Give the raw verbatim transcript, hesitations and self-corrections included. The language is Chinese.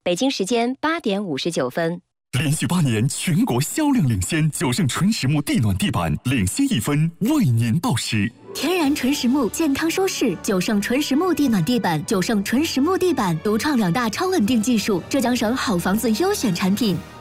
北京时间八点五十九分。 连续八年全国销量领先，九盛纯实木地暖地板领先一分，为您报时。 天然纯实木，健康舒适，九盛纯实木地暖地板，九盛纯实木地板独创两大超稳定技术，浙江省好房子优选产品。